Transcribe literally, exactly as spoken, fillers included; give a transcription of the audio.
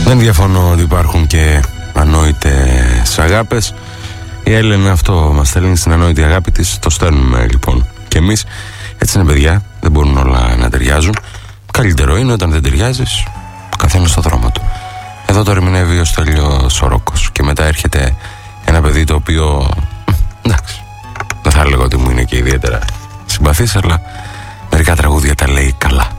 Δεν διαφωνώ ότι υπάρχουν και ανόητες αγάπες. Η Έλενα αυτό μας στέλνει, στην ανόητη αγάπη της. Το στέλνουμε λοιπόν και εμείς. Έτσι είναι, παιδιά, δεν μπορούν όλα να ταιριάζουν. Καλύτερο είναι όταν δεν ταιριάζεις, καθένας στο δρόμο του. Εδώ το ερμηνεύει ο Στέλιος ο Ρόκος. Και μετά έρχεται ένα παιδί το οποίο, εντάξει, δεν θα έλεγα ότι μου είναι και ιδιαίτερα συμπαθής, αλλά μερικά τραγούδια τα λέει καλά.